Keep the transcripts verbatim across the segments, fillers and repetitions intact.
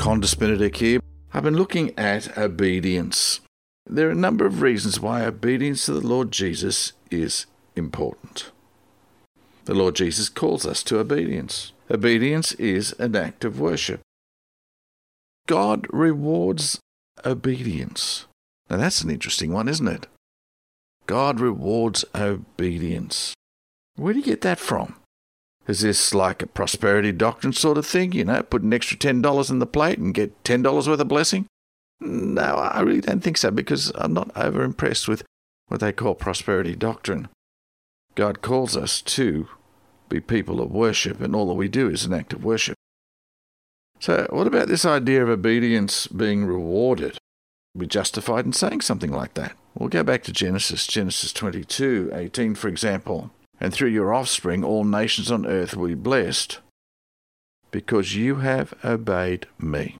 Condis Benedict here. I've been looking at obedience. There are a number of reasons why obedience to the Lord Jesus is important. The Lord Jesus calls us to obedience. Obedience is an act of worship. God rewards obedience. Now that's an interesting one, isn't it? God rewards obedience. Where do you get that from? Is this like a prosperity doctrine sort of thing? You know, put an extra ten dollars in the plate and get ten dollars worth of blessing? No, I really don't think so, because I'm not over impressed with what they call prosperity doctrine. God calls us to be people of worship, and all that we do is an act of worship. So what about this idea of obedience being rewarded? Be justified in saying something like that? We'll go back to Genesis, Genesis twenty-two eighteen, for example. And through your offspring, all nations on earth will be blessed, because you have obeyed me.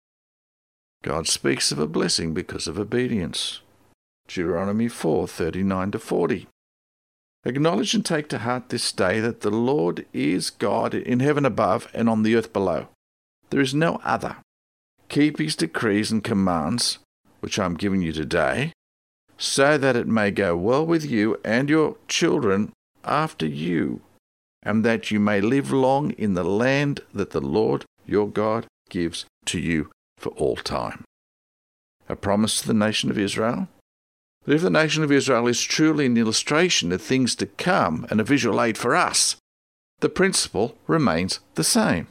God speaks of a blessing because of obedience. Deuteronomy four thirty-nine to forty. Acknowledge and take to heart this day that the Lord is God in heaven above and on the earth below. There is no other. Keep his decrees and commands, which I am giving you today, so that it may go well with you and your children after you, and that you may live long in the land that the Lord your God gives to you for all time. A promise to the nation of Israel. But if the nation of Israel is truly an illustration of things to come and a visual aid for us, the principle remains the same.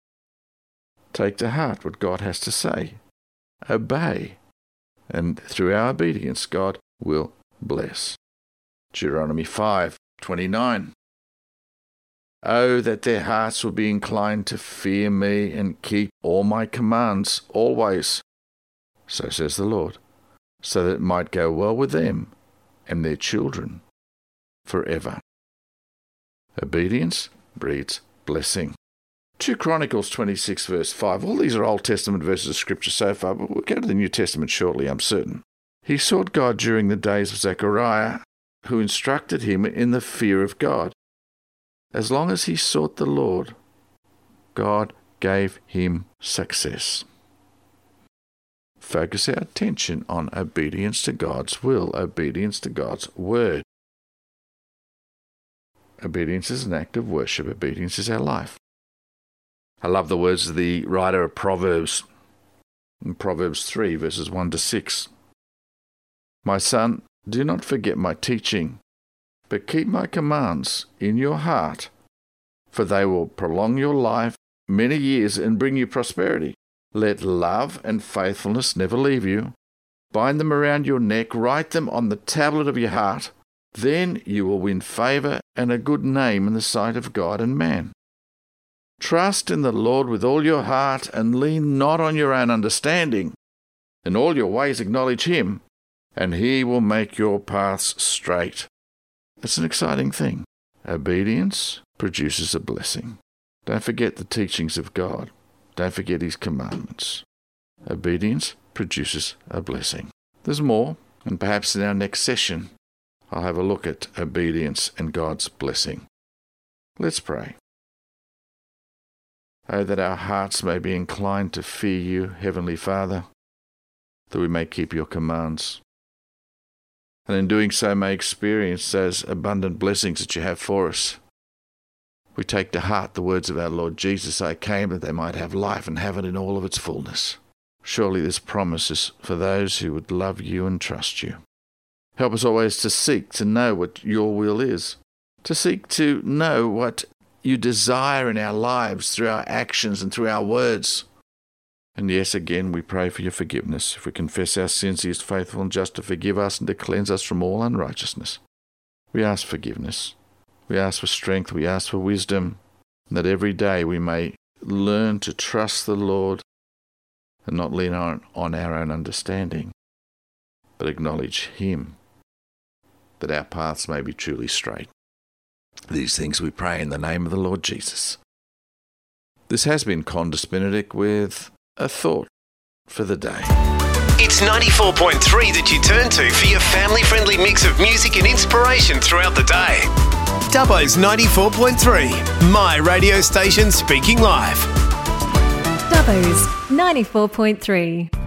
Take to heart what God has to say. Obey. And through our obedience, God will bless. Deuteronomy five twenty-nine. Oh, that their hearts would be inclined to fear me and keep all my commands always, so says the Lord, so that it might go well with them and their children forever. Obedience breeds blessing. Two Chronicles twenty-six verse five. All these are Old Testament verses of Scripture so far, but we'll go to the New Testament shortly, I'm certain. He sought God during the days of Zechariah, who instructed him in the fear of God. As long as he sought the Lord, God gave him success. Focus our attention on obedience to God's will, obedience to God's word. Obedience is an act of worship. Obedience is our life. I love the words of the writer of Proverbs, in Proverbs three, verses one to six. My son, do not forget my teaching, but keep my commands in your heart, for they will prolong your life many years and bring you prosperity. Let love and faithfulness never leave you. Bind them around your neck, write them on the tablet of your heart. Then you will win favour and a good name in the sight of God and man. Trust in the Lord with all your heart and lean not on your own understanding. In all your ways acknowledge him, and he will make your paths straight. It's an exciting thing. Obedience produces a blessing. Don't forget the teachings of God. Don't forget his commandments. Obedience produces a blessing. There's more, and perhaps in our next session, I'll have a look at obedience and God's blessing. Let's pray. Oh, that our hearts may be inclined to fear you, Heavenly Father, that we may keep your commands, and in doing so may experience those abundant blessings that you have for us. We take to heart the words of our Lord Jesus, I came that they might have life and have it in all of its fullness. Surely this promise is for those who would love you and trust you. Help us always to seek to know what your will is, to seek to know what you desire in our lives through our actions and through our words. And yes, again, we pray for your forgiveness. If we confess our sins, he is faithful and just to forgive us and to cleanse us from all unrighteousness. We ask forgiveness. We ask for strength. We ask for wisdom, and that every day we may learn to trust the Lord and not lean on, on our own understanding, but acknowledge him, that our paths may be truly straight. These things we pray in the name of the Lord Jesus. This has been Condis Benedict with a thought for the day. It's ninety-four point three that you turn to for your family-friendly mix of music and inspiration throughout the day. Dubbo's ninety-four point three, my radio station speaking live. Cobbos, ninety-four point three.